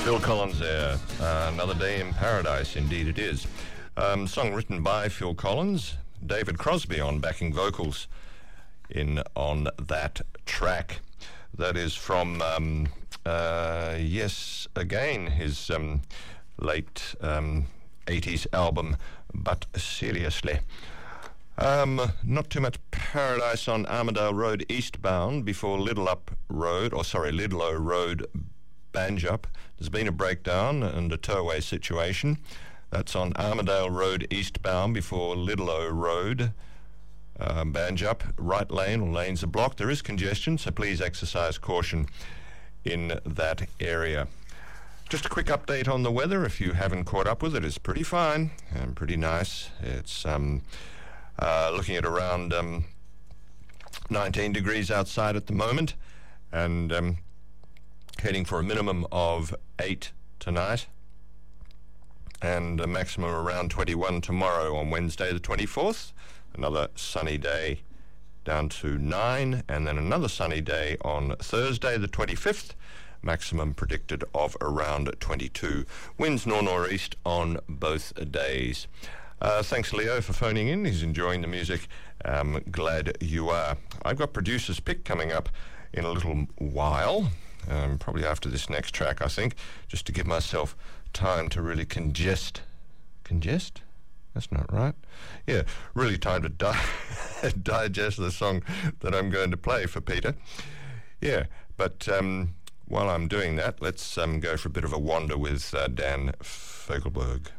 Phil Collins there. Another Day in Paradise, indeed it is. Song written by Phil Collins, David Crosby on backing vocals on that track. That is from Yes Again, his late 80s album, But Seriously. Not too much paradise on Armadale Road eastbound before Lidlow Road Banjup. There's been a breakdown and a towaway situation. That's on Armadale Road eastbound before Lidlow Road Banjup. Right lane or lanes are blocked. There is congestion, so please exercise caution in that area. Just a quick update on the weather, if you haven't caught up with it. It's pretty fine and pretty nice. It's looking at around 19 degrees outside at the moment, and heading for a minimum of 8 tonight, and a maximum around 21 tomorrow on Wednesday the 24th. Another sunny day down to 9, and then another sunny day on Thursday the 25th. Maximum predicted of around 22. Winds northeast on both days. Thanks, Leo, for phoning in. He's enjoying the music. Glad you are. I've got Producer's Pick coming up in a little while, probably after this next track, I think, just to give myself time to really congest? That's not right. Yeah, really time to digest the song that I'm going to play for Peter. Yeah, but while I'm doing that, let's go for a bit of a wander with Dan Fogelberg.